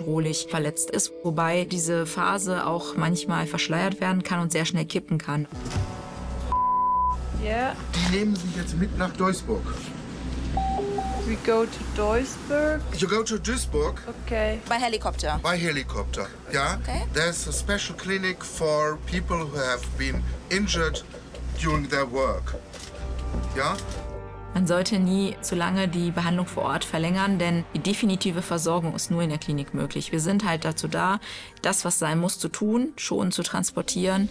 lebensbedrohlich verletzt ist, wobei diese Phase auch manchmal verschleiert werden kann und sehr schnell kippen kann. Yeah. Die nehmen Sie jetzt mit nach Duisburg. We go to Duisburg. You go to Duisburg Okay. By helicopter. by helicopter. Yeah. Okay. There's a special clinic for people who have been injured during their work. Yeah. Man sollte nie zu lange die Behandlung vor Ort verlängern, denn die definitive Versorgung ist nur in der Klinik möglich. Wir sind halt dazu da, das, was sein muss, zu tun, schon zu transportieren.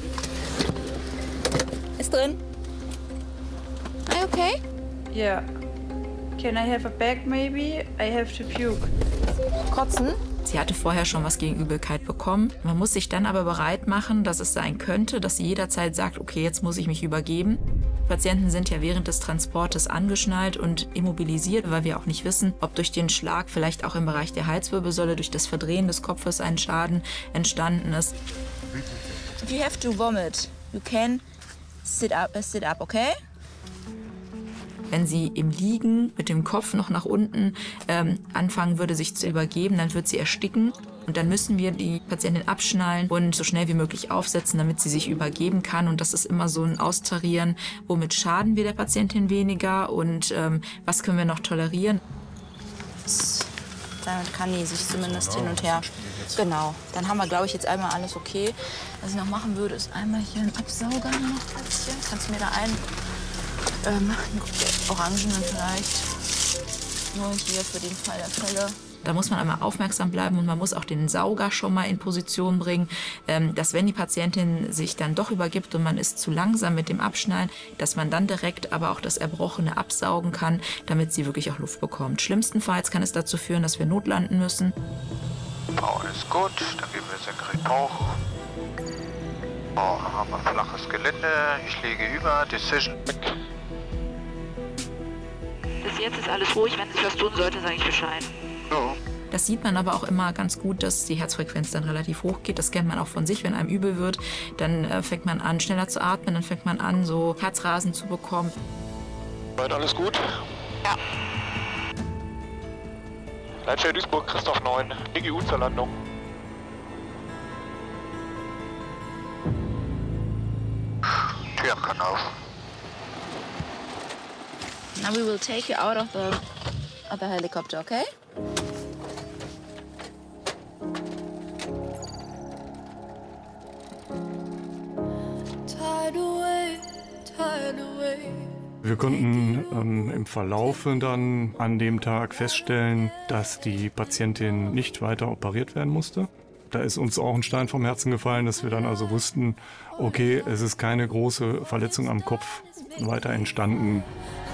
Ist drin. Are you okay? Yeah. Can I have a bag maybe? I have to puke. Kotzen? Sie hatte vorher schon was gegen Übelkeit bekommen. Man muss sich dann aber bereit machen, dass es sein könnte, dass sie jederzeit sagt, okay, jetzt muss ich mich übergeben. Patienten sind ja während des Transportes angeschnallt und immobilisiert, weil wir auch nicht wissen, ob durch den Schlag vielleicht auch im Bereich der Halswirbelsäule durch das Verdrehen des Kopfes ein Schaden entstanden ist. If you have to vomit, you can sit up, okay? Wenn sie im Liegen mit dem Kopf noch nach unten anfangen würde, sich zu übergeben, dann wird sie ersticken. Und dann müssen wir die Patientin abschnallen und so schnell wie möglich aufsetzen, damit sie sich übergeben kann. Und das ist immer so ein Austarieren, womit schaden wir der Patientin weniger und was können wir noch tolerieren. Damit kann die sich zumindest hin und her. Genau. Dann haben wir, glaube ich, jetzt einmal alles okay. Was ich noch machen würde, ist einmal hier einen Absauger noch platzieren. Kannst du mir da einen orangenen vielleicht? Nur hier für den Fall der Fälle. Da muss man einmal aufmerksam bleiben und man muss auch den Sauger schon mal in Position bringen, dass wenn die Patientin sich dann doch übergibt und man ist zu langsam mit dem Abschnallen, dass man dann direkt aber auch das Erbrochene absaugen kann, damit sie wirklich auch Luft bekommt. Schlimmstenfalls kann es dazu führen, dass wir notlanden müssen. Power ist gut, dann gehen wir senkrecht hoch. Oh, haben wir flaches Gelände, ich lege über, Decision weg. Bis jetzt ist alles ruhig, wenn sich was tun sollte, sage ich Bescheid. So. Das sieht man aber auch immer ganz gut, dass die Herzfrequenz dann relativ hoch geht. Das kennt man auch von sich, wenn einem übel wird. Dann fängt man an, schneller zu atmen, dann fängt man an, so Herzrasen zu bekommen. Soweit alles gut? Ja. Leitstelle Duisburg, Christoph 9, DGU zur Landung. Tür kann auf. Now we will take you out of the helicopter, okay? Wir konnten im Verlaufe dann an dem Tag feststellen, dass die Patientin nicht weiter operiert werden musste. Da ist uns auch ein Stein vom Herzen gefallen, dass wir dann also wussten, okay, es ist keine große Verletzung am Kopf weiter entstanden.